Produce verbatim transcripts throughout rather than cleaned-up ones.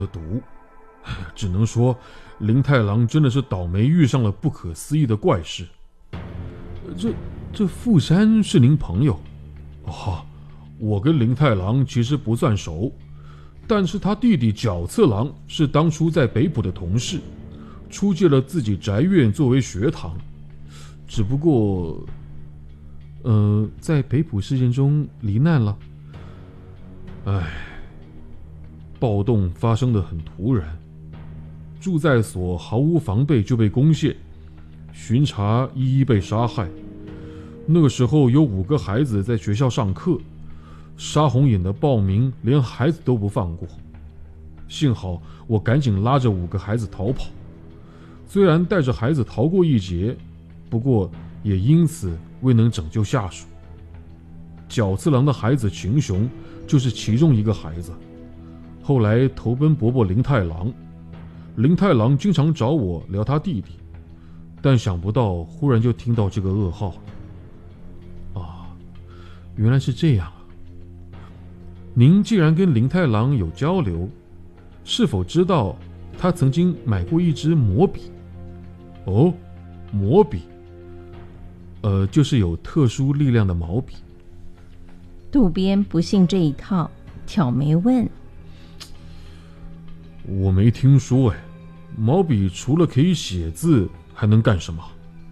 的毒。只能说林太郎真的是倒霉遇上了不可思议的怪事。这这富山是您朋友？哦，我跟林太郎其实不算熟，但是他弟弟角次郎是当初在北浦的同事，出借了自己宅院作为学堂。只不过呃，在北浦事件中罹难了。唉，暴动发生得很突然，住在所毫无防备就被攻陷，巡查一一被杀害。那个时候有五个孩子在学校上课，杀红眼的暴民连孩子都不放过。幸好我赶紧拉着五个孩子逃跑，虽然带着孩子逃过一劫，不过也因此未能拯救下属。角次郎的孩子群雄就是其中一个孩子，后来投奔伯伯林太郎。林太郎经常找我聊他弟弟，但想不到忽然就听到这个噩耗。啊，原来是这样啊！您既然跟林太郎有交流，是否知道他曾经买过一支魔笔？哦，魔笔，呃，就是有特殊力量的毛笔。 渡边不信这一套，挑眉问： 我没听说哎，毛笔除了可以写字，还能干什么？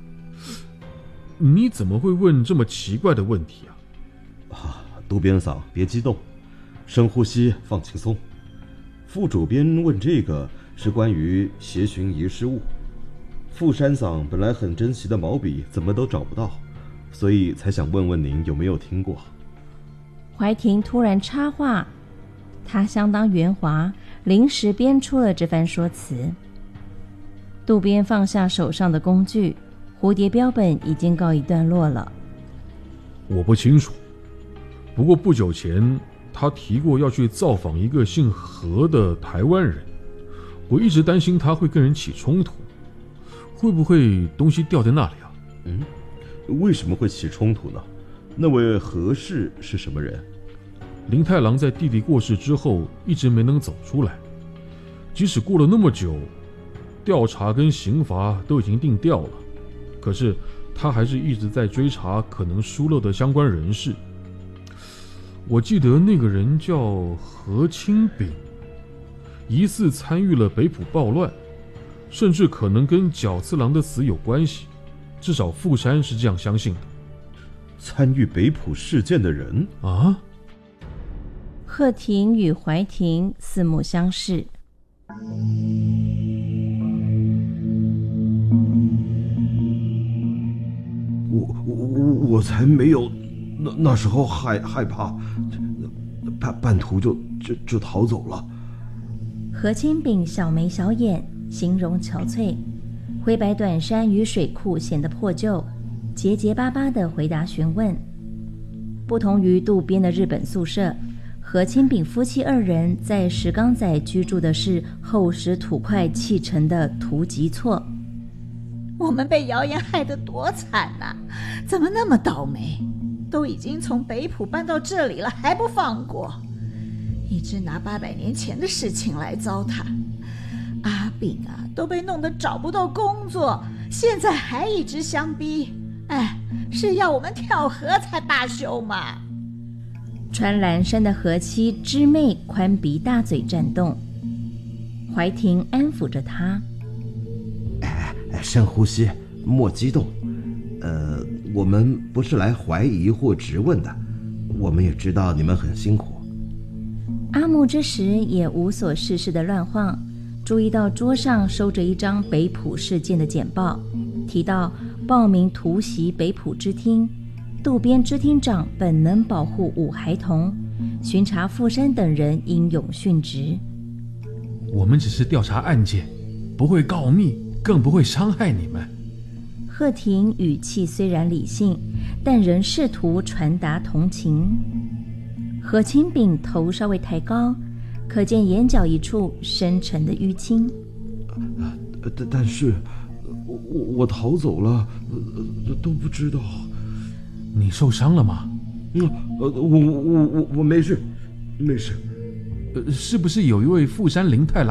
你怎么会问这么奇怪的问题啊？ 啊，渡边桑，别激动，深呼吸，放轻松。副主编问这个是关于协寻遗失物，富山桑本来很珍惜的毛笔怎么都找不到，所以才想问问您有没有听过。 怀婷突然插话，他相当圆滑，临时编出了这番说辞。渡边放下手上的工具，蝴蝶标本已经告一段落了。 我不清楚，不过不久前他提过要去造访一个姓何的台湾人，我一直担心他会跟人起冲突，会不会东西掉在那里啊？ 嗯，为什么会起冲突呢？那位何氏是什么人？ 林太郎在弟弟过世之后一直没能走出来，即使过了那么久，调查跟刑罚都已经定调了，可是他还是一直在追查可能疏漏的相关人士。我记得那个人叫何清炳，疑似参与了北浦暴乱，甚至可能跟角次郎的死有关系，至少富山是这样相信的。 参与北浦事件的人啊？ 贺婷与怀婷四目相视。 我我我才没有，那那时候害害怕，半半途就就就逃走了。 何清炳小眉小眼，形容憔悴，灰白短衫与水裤显得破旧，结结巴巴地回答询问。不同于渡边的日本宿舍，何清炳夫妻二人在石冈仔居住的是厚实土块砌成的土级厝。 我们被谣言害得多惨啊，怎么那么倒霉？都已经从北浦搬到这里了，还不放过，一直拿八百年前的事情来糟蹋。阿炳啊，都被弄得找不到工作，现在还一直相逼，哎，是要我们跳河才罢休吗？ 穿蓝衫的何妻枝妹宽鼻大嘴颤动，怀婷安抚着她： 哎，深呼吸，莫激动。呃，我们不是来怀疑或质问的，我们也知道你们很辛苦。 阿木这时也无所事事的乱晃，注意到桌上收着一张北浦事件的简报，提到报名突袭北浦支厅，渡边支厅长本能保护五孩童，巡查富山等人英勇殉职。 我们只是调查案件，不会告密，更不会伤害你们。 贺婷语气虽然理性，但仍试图传达同情。何清炳头稍微抬高，可见眼角一处深沉的淤青。 但但是我我逃走了，都不知道。 你受伤了吗？ 嗯，呃，我我我我没事，没事。 呃， 呃，是不是有一位富山林太郎